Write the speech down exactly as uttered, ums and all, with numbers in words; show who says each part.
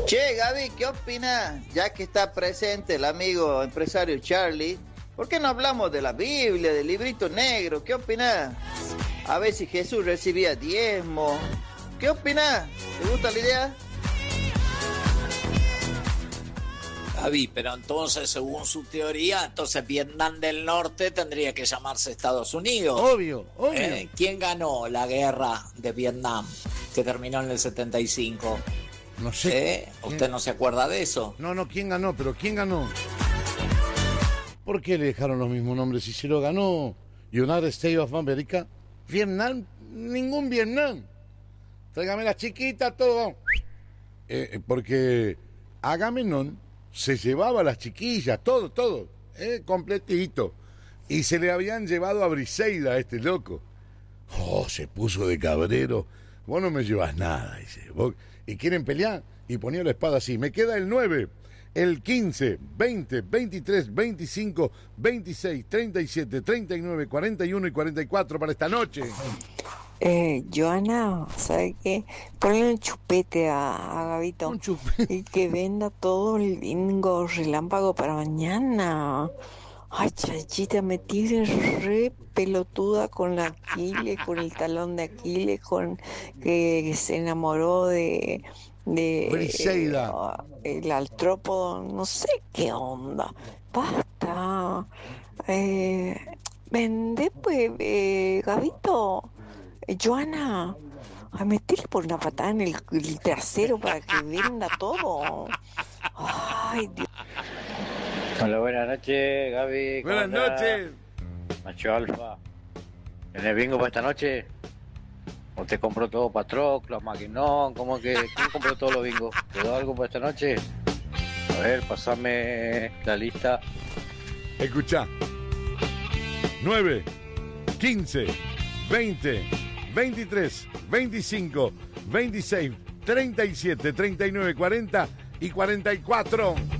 Speaker 1: Che, Gaby, ¿qué opinas? Ya que está presente el amigo empresario Charlie, ¿por qué no hablamos de la Biblia, del librito negro? ¿Qué opinas? A ver si Jesús recibía diezmo. ¿Qué opinas? ¿Te gusta la idea?
Speaker 2: Gaby, pero entonces, según su teoría, entonces Vietnam del Norte tendría que llamarse Estados Unidos.
Speaker 3: Obvio, obvio.
Speaker 2: ¿Eh? ¿Quién ganó la guerra de Vietnam, que terminó en el setenta y cinco?
Speaker 3: No sé.
Speaker 2: ¿Eh? ¿Usted no se acuerda de eso?
Speaker 3: No, no, ¿quién ganó? Pero ¿quién ganó? ¿Por qué le dejaron los mismos nombres si se lo ganó United States of America? Vietnam, ningún Vietnam. Tráigame las chiquitas, todo. Eh, porque Agamenón se llevaba a las chiquillas, todo, todo, eh, completito. Y se le habían llevado a Briseida, a este loco. Oh, se puso de cabrero. Vos no me llevas nada, dice. Vos... ¿Y quieren pelear? Y ponía la espada así. Me queda el nueve, el quince, veinte, veintitrés, veinticinco, veintiséis, treinta y siete, treinta y nueve, cuarenta y uno y cuarenta y cuatro para esta noche.
Speaker 4: Eh, Joana, ¿sabe qué? Ponle un chupete a, a Gabito.
Speaker 3: Un chupete.
Speaker 4: Y que venda todo el bingo relámpago para mañana. Ay, chachita, me tiene re pelotuda con la Aquiles, con el talón de Aquiles, con que se enamoró de... de
Speaker 3: Briseida.
Speaker 4: eh, el artrópodo, no sé qué onda. Basta. Eh, vende, pues, eh, Gabito. Eh, Joana, a meterle por una patada en el, el trasero para que venda todo. Ay, Dios.
Speaker 5: Hola, buenas noches, Gaby.
Speaker 3: Buenas noches.
Speaker 5: Macho Alfa. ¿Tenés bingo para esta noche? ¿O te compró todo Patroclo, Maquinón? ¿Cómo que? ¿Quién compró todos los bingos? ¿Te doy algo para esta noche? A ver, pasame la lista.
Speaker 3: Escuchá. nueve, quince, veinte, veintitrés, veinticinco, veintiséis, treinta y siete, treinta y nueve, cuarenta y cuarenta y cuatro.